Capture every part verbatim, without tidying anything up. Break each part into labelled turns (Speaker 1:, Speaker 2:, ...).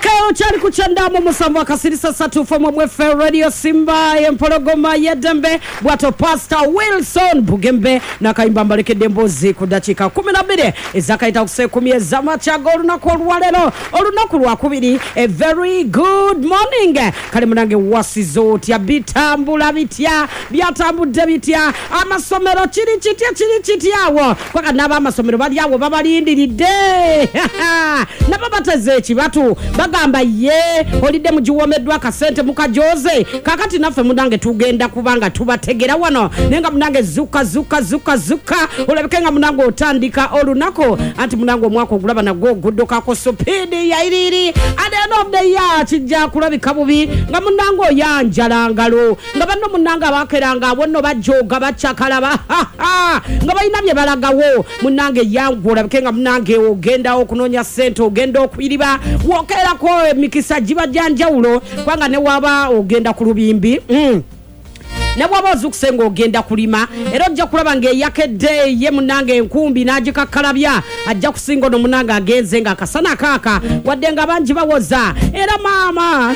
Speaker 1: Okay, uchari kuchandamu musambu wakasirisa satu fomo mwefe Radio Simba Yempologoma Yedembe Bwato Pastor Wilson Bugembe na kaimba mbalike dembozi kudachika kumi na mbili Izaka itakuse kumie zama chago Olunako olwalero Olunako lwakubiri A very good morning Kali munange wasizo Tia bitambula bitia Biatambude bitia Amasomero chiri chitia chiri chitia wo Kwa naba amasomero badi yawo Babali indiride Nababataze chibatu Bagamba ye holide mujiwomedwa kasente mukajoze kakati nafe munange tugenda kubanga tubategera wano nenga munange zuka zuka zuka zuka olebekenga munango otandika olunako anti munango mwako gulaba na go gudoka ko supidi ya iriri at the end of the year kijja kulabika bubi nga munango yanjalangalo nga banno munanga bakeranga wonno bajoga bachakalaba nga bayinabye balagawo munange yangula bekenga munange ogenda okunonya sente ogenda okwiriba wokera ko mikisa jiba janjawulo kwanga ne waba ogenda ku lubimbi mm. ne waba ozukusenga ogenda kulima era ojja kulaba nge yakedde ye munange enkumbi najikakalabya ajja kusinga no munanga agenze nga akasana kaka wadde nga banji bawoza era mama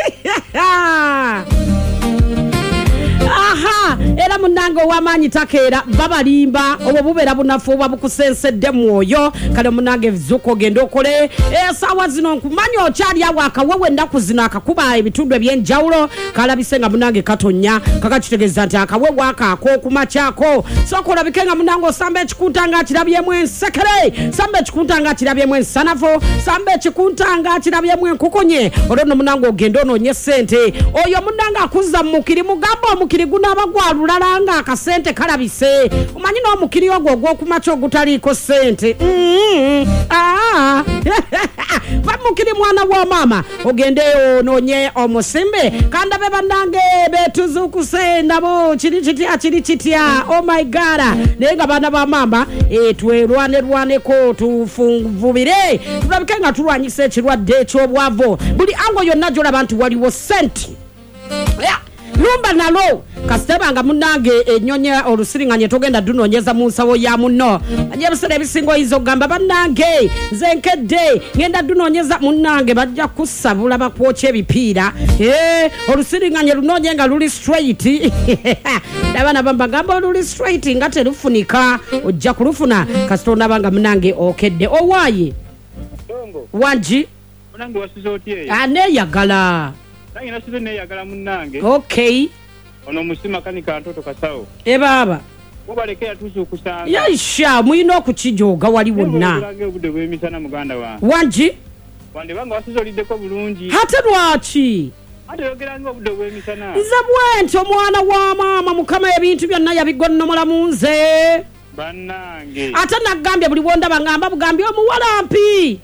Speaker 1: aha era munango wamanyi takera babalimba obo bubera bunafu babukusensedde mwoyo kale munange vizuko gendo okole esawa zino nkumanyi okyali awo akawewe ndaku zino akakuba ebitundu ebyenjawulo kalabisenga munange katonya kakakitegeza nti akawewe akako kumachako sokola bikenga munango sambe ekikuntanga kirabyemu ensekere sambe ekikuntanga kirabyemu ensanafo sambe ekikuntanga kirabyemu enkukonye olwo munango ogendo ononye sente oyo munanga akuzza mukiri mugambo mukiri guna bagwalulanga akasente kalabise umanyi no mukiri ogwo gwokumacho gutaliko sente mm ah ba mukiri mwana wa mama ogende ononye omusimbe kanda beba nange betuzukusenda bo chiri chitia chiri chitia oh my god nenga bana ba mama etwe rwane rwane ko tufungubire tulabikenga tulwanyise kirwadde kyobwavo buli ango yonna jola abantu waliwo sente yeah. Lumba nalo kasitebanga munange enyonya olusiringanye togenda dunonyeza mu nsawo ya munno anyebisere bisingo izo gamba banange zenkedde ngenda dunonyeza munange bajja kusabula bakwoche ebipira eh olusiringanye lunonye nga luli straight dabana bamba gamba luli straight ngate lufunika ojja kulufuna kasitona banga munange okedde owaye Dongo wanji munange wasizotie ane yagala Nangi nasizo ne yagala munange. Okay. Ono musima kanika ntoto kasawo. E baba. Mubalekera tusu kusanga. Yaisha muino kukijoga wali wonna. Mulange bude bwemisana muganda wa. Wanji? Wande banga wasizo lideko bulungi. Hata lwachi. Ate yogeranga bude bwemisana. Nzabwente omwana wa mama mukama ebintu byonna yabigonnomola munze. Bannange. Ate nagambye buli wonda bangamba bugambye omuwalampi.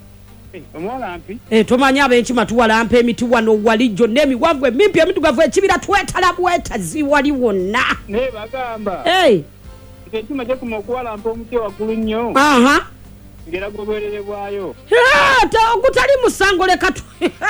Speaker 1: Omwalampi eh tomanya abenchi matuwalampi emiti wano walijo nemi wavwe mimpi emitugavu ekibira twetala bweta ziwali wonna ne bagamba eh ekima je kumokuwalampi omuti wakulu nnyo aha ngera goberere bwayo eh ta okutali musango leka tu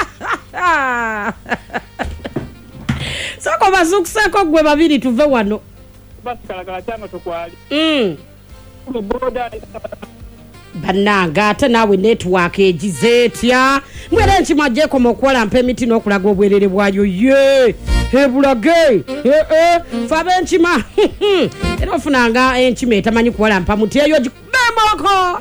Speaker 1: sako bazukuseko gwe babiri tuve wano basikalakala cyangwa tokwali mm boda Bananga ate nawe network ejizetya mwere nchimaje ko mokola mpe miti no kulaga obwerere bwayo ye hebulage eh eh fabe nchima ero funanga enchime tamanyi kuwala mpa muti eyo jibemoko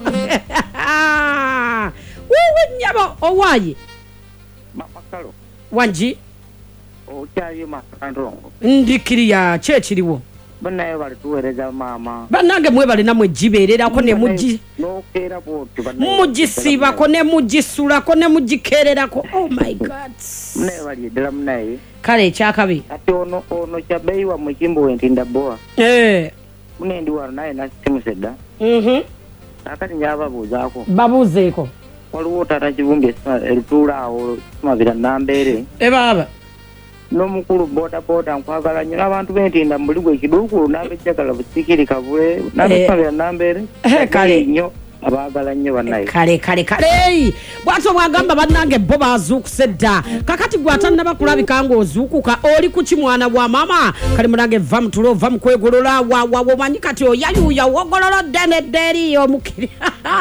Speaker 1: wewe nyabo owaye mapakalo wanji o chayo makandongo ndikiriya chechiriwo Banaye bali tuwereza mama. Banange mwe bali namwe jiberera ko ne muji. No kera botu banaye. Muji siba ko ne muji sura ko ne muji kerera ko. Oh my god. Mne bali dela mnaye. Kale chakabi. Ati ono ono chabeyi wa mukimbo entinda boa. Eh. Mune ndi wa naye na simuseda. Mhm. Akati nyaba buzako. Babuzeko. Waliwo tata kivumbi elutula awo mabira nambere. E baba. No mukuru boda boda nkwagala nyina abantu bentinda muligwe kiduku nabejjagala busikiri kabule nabisabira nambere kale nnyo abagala nnyo banaye kale kale kale bwato bwagamba bannange bo bazukusedda kakati gwatanda bakulabika ngo ozukuka oli kuki mwana wa mama kale munange va mtulo va mkwegolola wa wa manyi kati oyayuya wogolola dene deri omukiri